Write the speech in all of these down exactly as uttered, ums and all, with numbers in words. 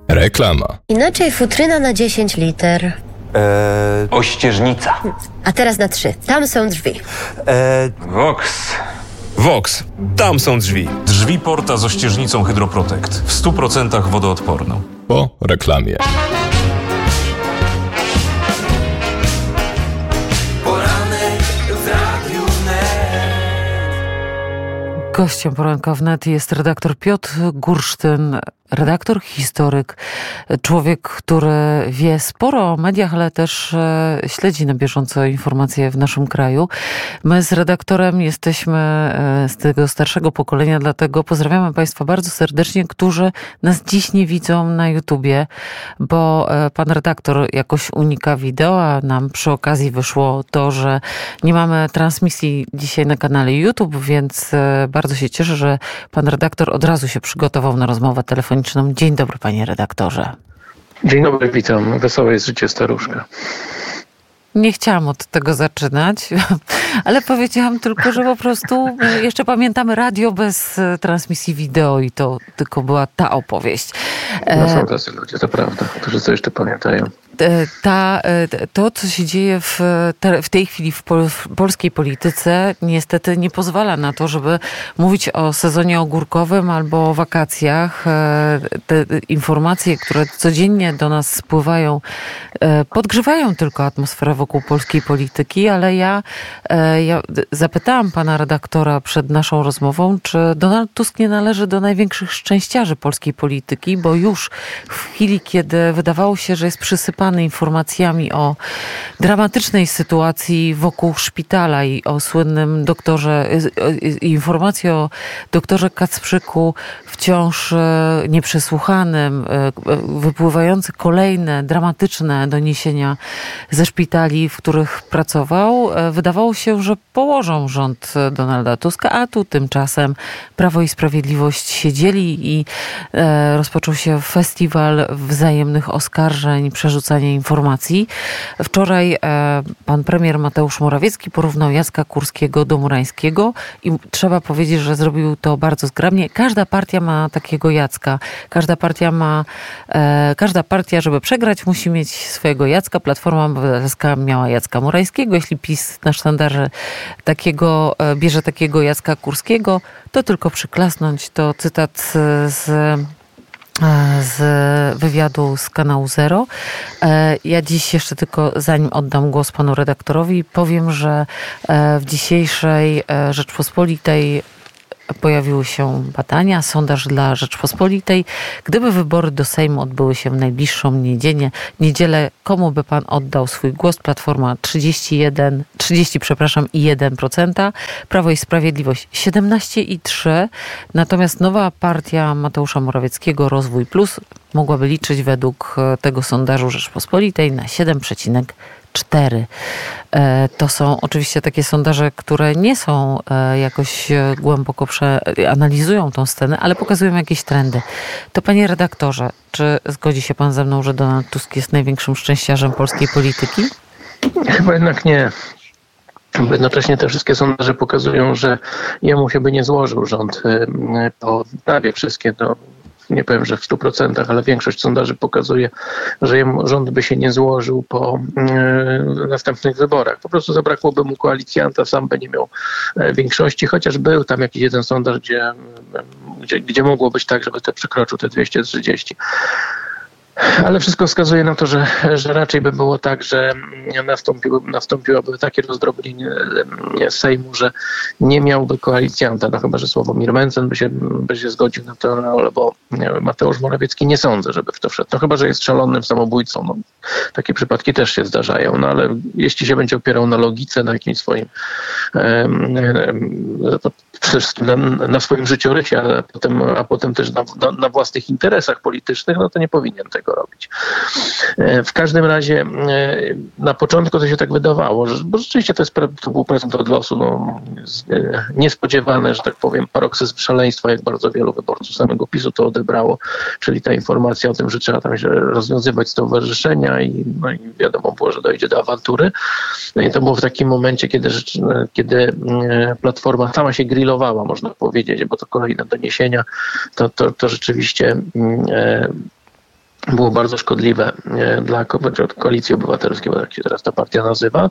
Reklama. Inaczej futryna na dziesięć liter. Eee, Ościeżnica. A teraz na trzy. Tam są drzwi. eee, Vox. Vox. Tam są drzwi. Drzwi Porta z ościeżnicą Hydroprotect. W stu procentach wodoodporną. Po reklamie. Poranek w Radiu Wnet. Gościem poranka wnet jest redaktor Piotr Gursztyn, redaktor, historyk, człowiek, który wie sporo o mediach, ale też e, śledzi na bieżąco informacje w naszym kraju. My z redaktorem jesteśmy e, z tego starszego pokolenia, dlatego pozdrawiamy Państwa bardzo serdecznie, którzy nas dziś nie widzą na YouTubie, bo e, pan redaktor jakoś unika wideo, a nam przy okazji wyszło to, że nie mamy transmisji dzisiaj na kanale YouTube, więc e, bardzo się cieszę, że pan redaktor od razu się przygotował na rozmowę telefoniczną. Dzień dobry, panie redaktorze. Dzień dobry, witam. Wesołe jest życie staruszka. Nie chciałam od tego zaczynać, ale powiedziałam tylko, że po prostu jeszcze pamiętamy radio bez transmisji wideo i to tylko była ta opowieść. No są tacy ludzie, to prawda, którzy co jeszcze pamiętają. Ta, to, co się dzieje w, te, w tej chwili w, pol, w polskiej polityce, niestety nie pozwala na to, żeby mówić o sezonie ogórkowym albo o wakacjach. Te informacje, które codziennie do nas spływają, podgrzewają tylko atmosferę wokół polskiej polityki, ale ja, ja zapytałam pana redaktora przed naszą rozmową, czy Donald Tusk nie należy do największych szczęściarzy polskiej polityki, bo już w chwili, kiedy wydawało się, że jest przysypany informacjami o dramatycznej sytuacji wokół szpitala i o słynnym doktorze, informacje o doktorze Kacprzyku wciąż nieprzesłuchanym, wypływające kolejne dramatyczne doniesienia ze szpitali, w których pracował. Wydawało się, że położą rząd Donalda Tuska, a tu tymczasem Prawo i Sprawiedliwość się dzieli i rozpoczął się festiwal wzajemnych oskarżeń, przerzucania informacji. Wczoraj e, pan premier Mateusz Morawiecki porównał Jacka Kurskiego do Murańskiego i trzeba powiedzieć, że zrobił to bardzo zgrabnie. Każda partia ma takiego Jacka. Każda partia ma, e, każda partia, żeby przegrać, musi mieć swojego Jacka. Platforma Obywatelska miała Jacka Murańskiego. Jeśli PiS na sztandarze takiego, e, bierze takiego Jacka Kurskiego, to tylko przyklasnąć. To cytat z z wywiadu z kanału Zero. Ja dziś jeszcze tylko, zanim oddam głos panu redaktorowi, powiem, że w dzisiejszej Rzeczpospolitej pojawiły się badania, sondaż dla Rzeczpospolitej. Gdyby wybory do Sejmu odbyły się w najbliższą niedzielę, niedzielę, komu by pan oddał swój głos? Platforma trzydzieści jeden, trzydzieści, przepraszam, i jeden procent, Prawo i Sprawiedliwość siedemnaście i trzy procent, natomiast nowa partia Mateusza Morawieckiego, Rozwój Plus, mogłaby liczyć według tego sondażu Rzeczpospolitej na siedem przecinek cztery. To są oczywiście takie sondaże, które nie są jakoś głęboko przeanalizują tą scenę, ale pokazują jakieś trendy. To panie redaktorze, czy zgodzi się pan ze mną, że Donald Tusk jest największym szczęściarzem polskiej polityki? Chyba jednak nie. Jednocześnie te wszystkie sondaże pokazują, że jemu się by nie złożył rząd po prawie wszystkie, no nie powiem, że w stu procentach, ale większość sondaży pokazuje, że jemu rząd by się nie złożył po yy, następnych wyborach. Po prostu zabrakłoby mu koalicjanta, sam by nie miał yy, większości, chociaż był tam jakiś jeden sondaż, gdzie, yy, gdzie, gdzie mogło być tak, żeby te przekroczył te dwieście trzydzieści. Ale wszystko wskazuje na to, że, że raczej by było tak, że nastąpiło, nastąpiłoby takie rozdrobnienie Sejmu, że nie miałby koalicjanta. No chyba, że Sławomir Mencen by się, by się zgodził na to, albo Mateusz Morawiecki, nie sądzę, żeby w to wszedł. No chyba, że jest szalonym samobójcą. No, takie przypadki też się zdarzają, no ale jeśli się będzie opierał na logice, na jakimś swoim przede wszystkim na, na swoim życiorysie, a potem, a potem też na, na, na własnych interesach politycznych, no to nie powinien tego robić. W każdym razie na początku to się tak wydawało, że, bo rzeczywiście to, jest, to był prezent od losu, no, niespodziewane, że tak powiem, paroksyzm szaleństwa, jak bardzo wielu wyborców samego PiSu to odebrało, czyli ta informacja o tym, że trzeba tam się rozwiązywać stowarzyszenia i, no, i wiadomo było, że dojdzie do awantury. No i to było w takim momencie, kiedy, kiedy Platforma sama się grillowała, można powiedzieć, bo to kolejne doniesienia, to, to, to rzeczywiście e, było bardzo szkodliwe dla Koalicji Obywatelskiej, bo tak się teraz ta partia nazywa.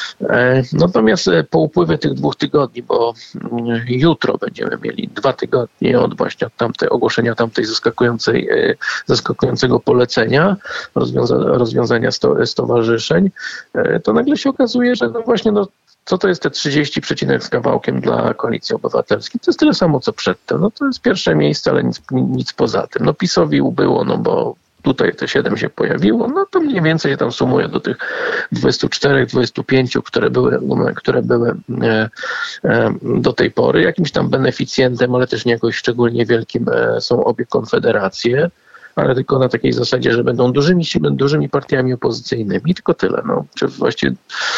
Natomiast po upływie tych dwóch tygodni, bo jutro będziemy mieli dwa tygodnie od właśnie od tamtej ogłoszenia tamtej zaskakującej, zaskakującego polecenia, rozwiąza- rozwiązania sto- stowarzyszeń, to nagle się okazuje, że no właśnie no, co to jest te trzydzieści przecinek z kawałkiem dla Koalicji Obywatelskiej? To jest tyle samo, co przedtem. No to jest pierwsze miejsce, ale nic, nic poza tym. No PiS-owi ubyło, no bo tutaj te siedem się pojawiło, no to mniej więcej się tam sumuje do tych dwudziestu czterech, dwudziestu pięciu, które były, które były e, e, do tej pory. Jakimś tam beneficjentem, ale też nie jakoś szczególnie wielkim e, są obie konfederacje, ale tylko na takiej zasadzie, że będą dużymi, dużymi partiami opozycyjnymi, tylko tyle. No, czy właściwie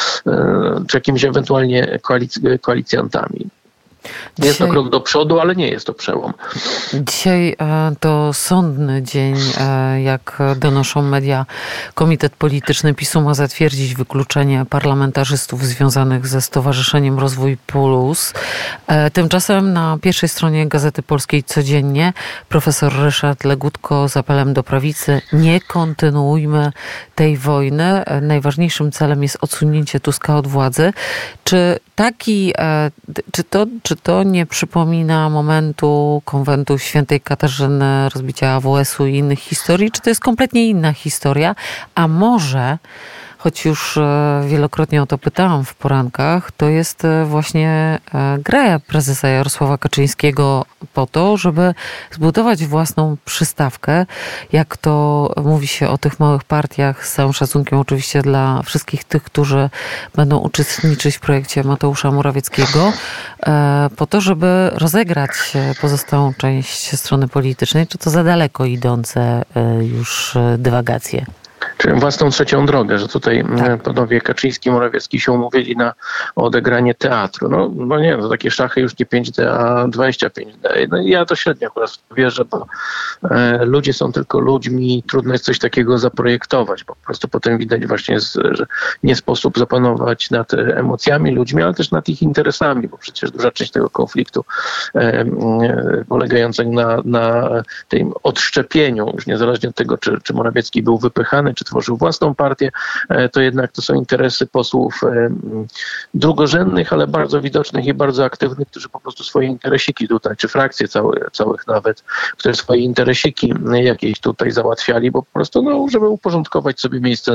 e, czy jakimiś ewentualnie koalic- koalicjantami. Dzisiaj, jest to krok do przodu, ale nie jest to przełom. Dzisiaj to sądny dzień, jak donoszą media. Komitet Polityczny PiSu ma zatwierdzić wykluczenie parlamentarzystów związanych ze Stowarzyszeniem Rozwój Plus. Tymczasem na pierwszej stronie Gazety Polskiej codziennie profesor Ryszard Legutko z apelem do prawicy: nie kontynuujmy tej wojny. Najważniejszym celem jest odsunięcie Tuska od władzy. Czy taki, czy to, czy to nie przypomina momentu konwentu świętej Katarzyny, rozbicia A W S-u i innych historii? Czy to jest kompletnie inna historia? A może, choć już wielokrotnie o to pytałam w porankach, to jest właśnie gra prezesa Jarosława Kaczyńskiego po to, żeby zbudować własną przystawkę. Jak to mówi się o tych małych partiach, z całym szacunkiem oczywiście dla wszystkich tych, którzy będą uczestniczyć w projekcie Mateusza Morawieckiego, po to, żeby rozegrać pozostałą część strony politycznej. Czy to za daleko idące już dywagacje? Czyli własną trzecią drogę, że tutaj tak. Panowie Kaczyński i Morawiecki się umówili na odegranie teatru. No, no nie, to takie szachy już nie pięć D, a dwadzieścia pięć D. No ja to średnio akurat wierzę, bo e, ludzie są tylko ludźmi i trudno jest coś takiego zaprojektować, bo po prostu potem widać właśnie, jest, że nie sposób zapanować nad emocjami ludźmi, ale też nad ich interesami, bo przecież duża część tego konfliktu e, e, polegającego na, na tym odszczepieniu, już niezależnie od tego, czy, czy Morawiecki był wypychany, czy tworzył własną partię, to jednak to są interesy posłów drugorzędnych, ale bardzo widocznych i bardzo aktywnych, którzy po prostu swoje interesiki tutaj, czy frakcje całe, całych nawet, które swoje interesiki jakieś tutaj załatwiali, bo po prostu, no, żeby uporządkować sobie miejsce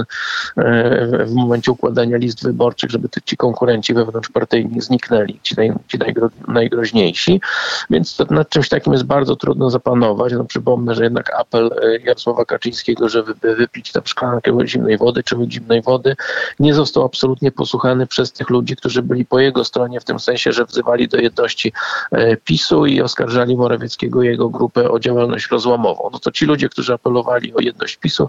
w momencie układania list wyborczych, żeby ci konkurenci wewnątrzpartyjni zniknęli, ci, naj, ci najgro, najgroźniejsi. Więc to, nad czymś takim jest bardzo trudno zapanować. No, przypomnę, że jednak apel Jarosława Kaczyńskiego, żeby wypić tam szklankę zimnej wody czy zimnej wody, nie został absolutnie posłuchany przez tych ludzi, którzy byli po jego stronie, w tym sensie, że wzywali do jedności PiSu i oskarżali Morawieckiego i jego grupę o działalność rozłamową. No to ci ludzie, którzy apelowali o jedność PiSu,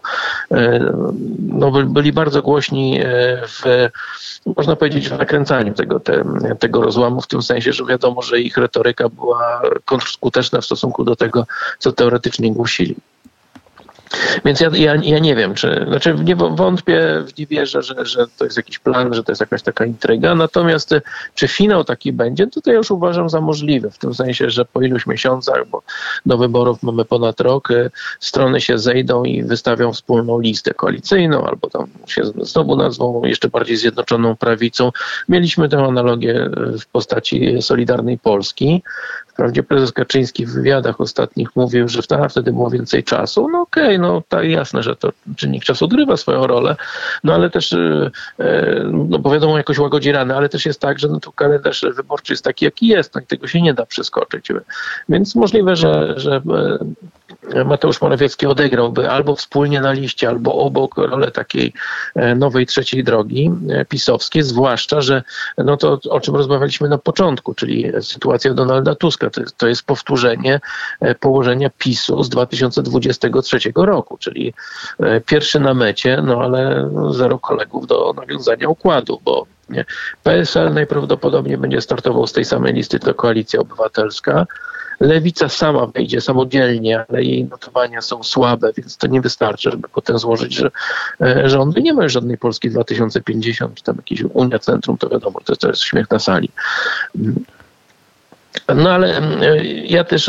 no byli bardzo głośni w, można powiedzieć, w nakręcaniu tego, te, tego rozłamu, w tym sensie, że wiadomo, że ich retoryka była kontrskuteczna w stosunku do tego, co teoretycznie głosili. Więc ja, ja, ja nie wiem, czy, znaczy nie wątpię, nie wierzę, że, że to jest jakiś plan, że to jest jakaś taka intryga, natomiast czy finał taki będzie, to, to ja już uważam za możliwe, w tym sensie, że po iluś miesiącach, bo do wyborów mamy ponad rok, strony się zejdą i wystawią wspólną listę koalicyjną, albo tam się znowu nazwą jeszcze bardziej Zjednoczoną Prawicą. Mieliśmy tę analogię w postaci Solidarnej Polski. Wprawdzie prezes Kaczyński w wywiadach ostatnich mówił, że wtedy było więcej czasu. No okej, okay, no tak jasne, że to czynnik czasu odgrywa swoją rolę, no ale też, no bo wiadomo, jakoś łagodzi rany, ale też jest tak, że no to kalendarz wyborczy jest taki, jaki jest, no i tego się nie da przeskoczyć. Więc możliwe, że, że Mateusz Morawiecki odegrałby albo wspólnie na liście, albo obok rolę takiej nowej trzeciej drogi pisowskiej, zwłaszcza, że no to, o czym rozmawialiśmy na początku, czyli sytuacja Donalda Tuska, to jest, to jest powtórzenie położenia PiSu z dwa tysiące dwudziestego trzeciego roku, czyli pierwszy na mecie, no ale zero kolegów do nawiązania układu, bo P S L najprawdopodobniej będzie startował z tej samej listy, to Koalicja Obywatelska. Lewica sama wejdzie samodzielnie, ale jej notowania są słabe, więc to nie wystarczy, żeby potem złożyć, że rządy nie ma już żadnej Polski dwa tysiące pięćdziesiąt, czy tam jakieś Unia Centrum, to wiadomo, to jest, to jest śmiech na sali. No ale ja też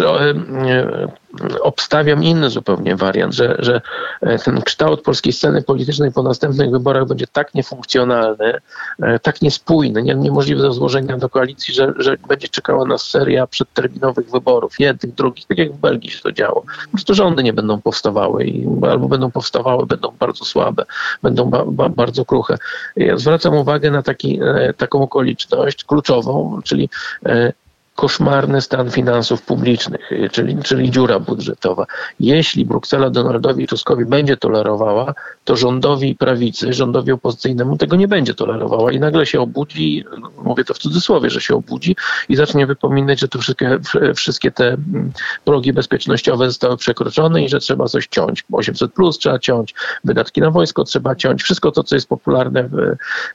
obstawiam inny zupełnie wariant, że, że ten kształt polskiej sceny politycznej po następnych wyborach będzie tak niefunkcjonalny, tak niespójny, nie, niemożliwy do złożenia do koalicji, że, że będzie czekała nas seria przedterminowych wyborów, jednych, drugich, tak jak w Belgii się to działo. Po prostu rządy nie będą powstawały i albo będą powstawały, będą bardzo słabe, będą ba, ba, bardzo kruche. Ja zwracam uwagę na taki, taką okoliczność kluczową, czyli koszmarny stan finansów publicznych, czyli, czyli dziura budżetowa. Jeśli Bruksela Donaldowi Tuskowi będzie tolerowała, to rządowi prawicy, rządowi opozycyjnemu tego nie będzie tolerowała i nagle się obudzi, mówię to w cudzysłowie, że się obudzi i zacznie wypominać, że to wszystkie, wszystkie te progi bezpiecznościowe zostały przekroczone i że trzeba coś ciąć. osiemset plus trzeba ciąć, wydatki na wojsko trzeba ciąć, wszystko to, co jest popularne w,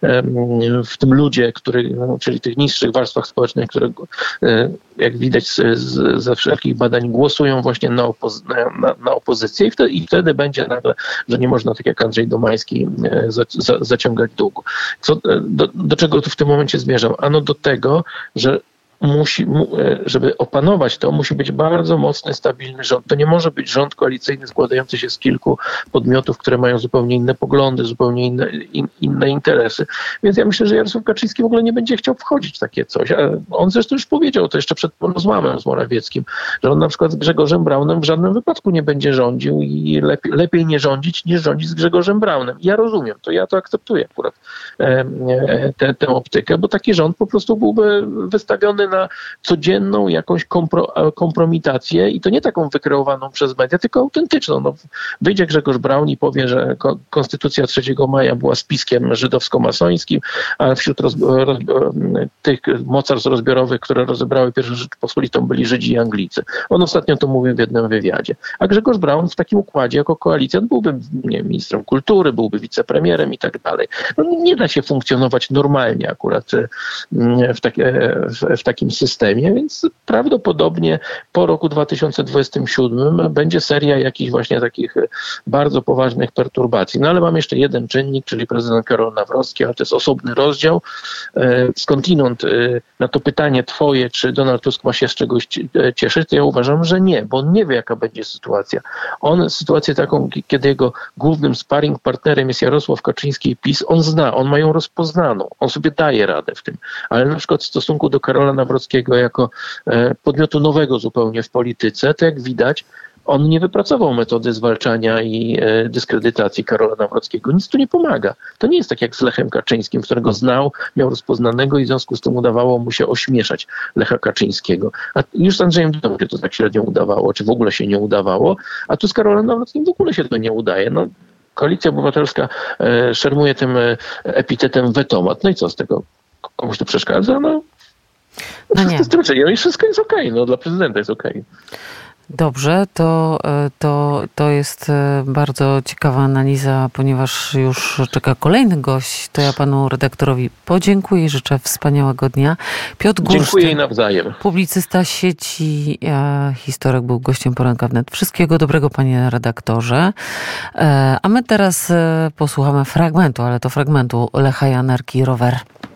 w tym ludzie, który, czyli tych niższych warstwach społecznych, które jak widać z, z, ze wszelkich badań, głosują właśnie na, opozy- na, na opozycję i wtedy, i wtedy będzie nagle, że nie można, tak jak Andrzej Domański, za, za, zaciągać długu. Co, do, do czego tu w tym momencie zmierzam? Ano do tego, że musi, żeby opanować to, musi być bardzo mocny, stabilny rząd. To nie może być rząd koalicyjny składający się z kilku podmiotów, które mają zupełnie inne poglądy, zupełnie inne, in, inne interesy. Więc ja myślę, że Jarosław Kaczyński w ogóle nie będzie chciał wchodzić w takie coś. A on zresztą już powiedział to jeszcze przed rozmową z Morawieckim, że on na przykład z Grzegorzem Braunem w żadnym wypadku nie będzie rządził i lepiej, lepiej nie rządzić, niż rządzić z Grzegorzem Braunem. Ja rozumiem to, ja to akceptuję akurat tę, tę optykę, bo taki rząd po prostu byłby wystawiony na codzienną jakąś kompro, kompromitację i to nie taką wykreowaną przez media, tylko autentyczną. No, wyjdzie Grzegorz Braun i powie, że ko- Konstytucja trzeciego maja była spiskiem żydowsko-masońskim, a wśród roz, roz, tych mocarstw rozbiorowych, które rozebrały pierwszą Rzeczpospolitą, byli Żydzi i Anglicy. On ostatnio to mówił w jednym wywiadzie. A Grzegorz Braun w takim układzie jako koalicjant byłby nie wiem, ministrem kultury, byłby wicepremierem i tak dalej. No, nie da się funkcjonować normalnie akurat w, takie, w, w takim systemie, więc prawdopodobnie po roku dwa tysiące dwudziestym siódmym będzie seria jakichś właśnie takich bardzo poważnych perturbacji. No ale mam jeszcze jeden czynnik, czyli prezydent Karol Nawrocki, ale to jest osobny rozdział. Skądinąd na to pytanie twoje, czy Donald Tusk ma się z czegoś cieszyć, to ja uważam, że nie, bo on nie wie, jaka będzie sytuacja. On sytuację taką, kiedy jego głównym sparring partnerem jest Jarosław Kaczyński i PiS, on zna, on ma ją rozpoznaną, on sobie daje radę w tym, ale na przykład w stosunku do Karola Nawrockiego jako podmiotu nowego zupełnie w polityce, to jak widać, on nie wypracował metody zwalczania i dyskredytacji Karola Nawrockiego. Nic tu nie pomaga. To nie jest tak jak z Lechem Kaczyńskim, którego znał, miał rozpoznanego i w związku z tym udawało mu się ośmieszać Lecha Kaczyńskiego. A już z Andrzejem Dudą się to tak średnio udawało, czy w ogóle się nie udawało, a tu z Karolem Nawrockim w ogóle się to nie udaje. No, Koalicja Obywatelska e, szermuje tym e, epitetem wetomat. No i co z tego? Komuś to przeszkadza? No, no nie. No i wszystko jest okej. Okay. No, dla prezydenta jest okej. Okay. Dobrze, to, to, to jest bardzo ciekawa analiza, ponieważ już czeka kolejny gość, to ja panu redaktorowi podziękuję i życzę wspaniałego dnia. Piotr Gursztyn, dziękuję i nawzajem. Publicysta sieci, a historyk, był gościem Poranka Wnet. Wszystkiego dobrego, panie redaktorze. A my teraz posłuchamy fragmentu, ale to fragmentu Lecha Janerki, Rower.